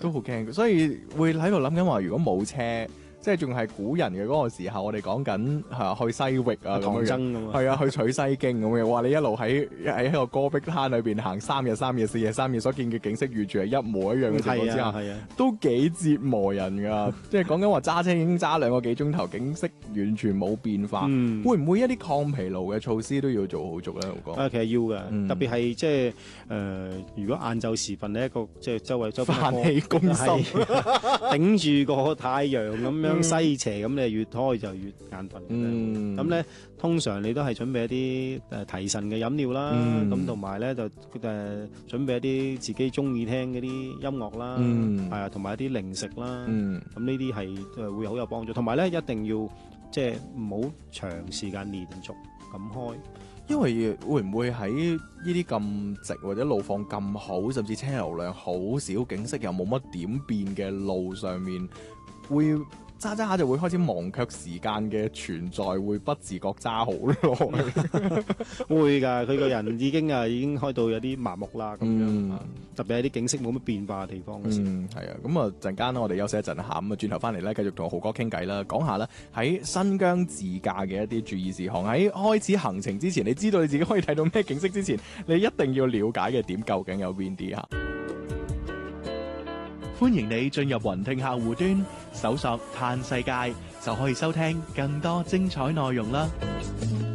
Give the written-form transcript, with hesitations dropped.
都好驚，所以會喺度諗緊話，如果冇車。即係仲係古人嘅嗰個時候，我哋講緊去西域啊咁唐樣， 僧咁啊， 係啊，去取西經咁嘅。哇！你一路喺個戈壁灘裏邊行3日3夜4夜3夜，所見嘅景色完全係一模一樣嘅情況之下， 係啊， 都幾折磨人㗎。即係講緊話揸車已經揸2個幾鐘頭，景色完全冇變化。會唔會一啲抗疲勞嘅措施都要做好足咧？我講其實要嘅，特別係即係如果晏晝時分呢，一個即係周邊飯氣攻心， 頂住個太陽咁樣西斜，咁你越開就越眼瞓。咁咧通常你都係準備一啲提神嘅飲料啦，咁同埋咧就準備一啲自己中意聽嗰啲音樂啦，係啊，同埋一啲零食啦，咁呢啲係會好有幫助。同埋咧一定要即係唔好長時間連續咁開。 因為會唔會喺呢啲咁直或者路況咁好，甚至車流量好少、景色又冇乜點變嘅路上面，會揸揸下就會開始忘卻時間嘅存在，會不自覺揸好耐。 會㗎，佢個人已經開到有啲麻木啦咁樣，特別係啲景色冇乜變化嘅地方。 係啊，咁啊陣間我哋休息一陣嚇，咁啊轉頭翻嚟咧，繼續同豪哥傾偈啦，講下咧喺新疆自駕嘅一啲注意事項。喺開始行程之前，你知道你自己可以睇到咩景色之前，你一定要了解嘅點究竟有邊啲嚇？歡迎你進入雲聽客戶端，搜索嘆世界，就可以收聽更多精彩內容啦。